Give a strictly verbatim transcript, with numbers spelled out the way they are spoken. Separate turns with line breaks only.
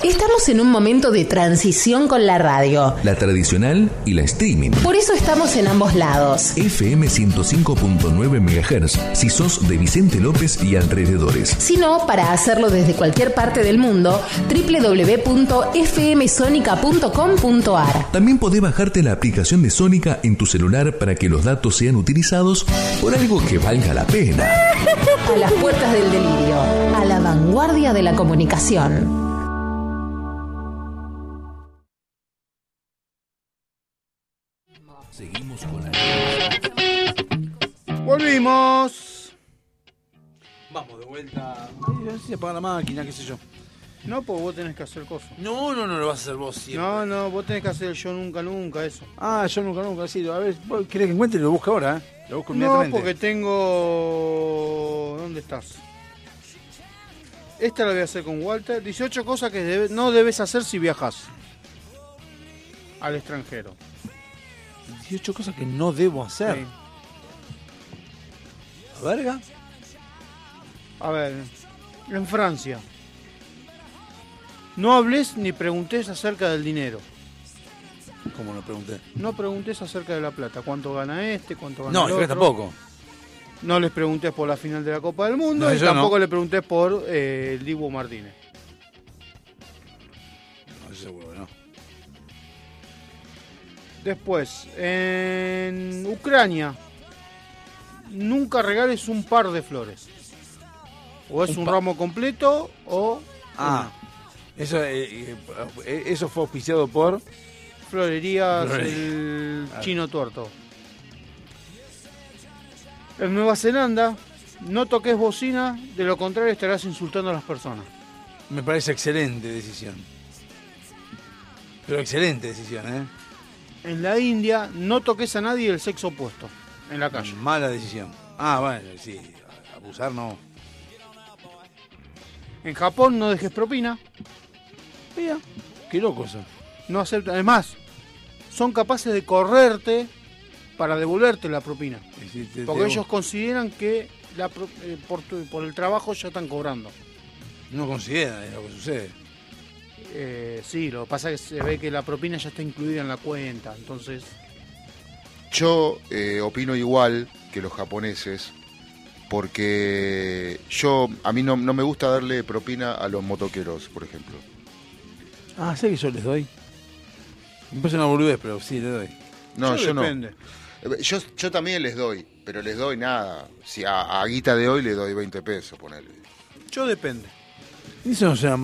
Estamos en un momento de transición con la radio.
La tradicional y la streaming.
Por eso estamos en ambos lados.
F M ciento cinco punto nueve megahertz si sos de Vicente López y alrededores.
Si no, para hacerlo desde cualquier parte del mundo, doble u doble u doble u punto f m sonica punto com punto a r.
También podés bajarte la aplicación de Sónica en tu celular para que los datos sean utilizados por algo que valga la pena.
A las puertas del delirio, a la vanguardia de la comunicación.
Seguimos con la...
Volvimos.
Vamos de vuelta. No sé si apaga la máquina, qué sé yo.
No, pues vos tenés que hacer cosas.
No, no, no lo vas a hacer vos siempre.
No, no, vos tenés que hacer el yo nunca, nunca, eso.
Ah, yo nunca, nunca, sí. A ver, ¿vos querés que encuentre? Lo busco ahora, ¿eh? Lo busco
No,
inmediatamente.
porque tengo... ¿Dónde estás? Esta la voy a hacer con Walter. dieciocho cosas que debe... no debes hacer si viajas al extranjero.
dieciocho cosas que no debo hacer.
Sí.
¿La verga?
A ver, en Francia. No hables ni preguntes acerca del dinero.
¿Cómo lo pregunté?
No preguntes acerca de la plata. ¿Cuánto gana este? ¿Cuánto gana
No,
el
yo
otro?
tampoco.
No les preguntes por la final de la Copa del Mundo.
No,
y
yo
tampoco
no.
le preguntes por eh, el Dibu Martínez.
No, yo seguro que no.
Después, en Ucrania, nunca regales un par de flores. O es
Un
un,
pa-
ramo completo o
Ah, eso, eh, eh, eso fue auspiciado por...
florerías
Florería.
el
Ah.
chino tuerto. En Nueva Zelanda, no toques bocina, de lo contrario estarás insultando a las personas.
Me parece excelente decisión. Pero excelente decisión, ¿eh?
En la India, no toques a nadie del sexo opuesto en la calle.
Mala decisión. Ah, bueno, sí. Abusar no.
En Japón, no dejes propina.
Mira, qué loco eso.
No aceptan. Además, son capaces de correrte para devolverte la propina.
Y si te-
Porque
te-
ellos consideran que la pro- eh, por, tu- por el trabajo ya están cobrando.
No considera lo que sucede.
Eh, sí, lo que pasa es que se ve que la propina ya está incluida en la cuenta. Entonces,
Yo eh, opino igual que los japoneses, porque yo a mí no, no me gusta darle propina a los motoqueros, por ejemplo.
Ah, sé que yo les doy. Me parece una boludez, pero sí, les doy.
No, yo,
depende.
no. Yo, yo también les doy, pero les doy nada. Si a, a guita de hoy le doy veinte pesos, ponele.
Yo depende.
Eso no se llama